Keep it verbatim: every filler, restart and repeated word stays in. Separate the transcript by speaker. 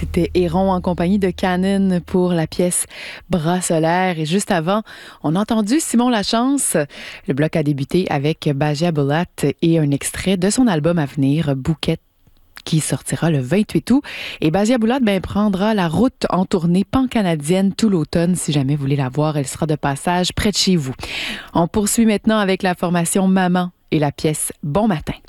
Speaker 1: C'était Héron en compagnie de Canon pour la pièce Bras solaire. Et juste avant, on a entendu Simon Lachance. Le bloc a débuté avec Basia Bulat et un extrait de son album à venir, Bouquet, qui sortira le vingt-huit août. Et Basia Bulat ben, prendra la route en tournée pan-canadienne tout l'automne. Si jamais vous voulez la voir, elle sera de passage près de chez vous. On poursuit maintenant avec la formation Maman et la pièce Bon matin.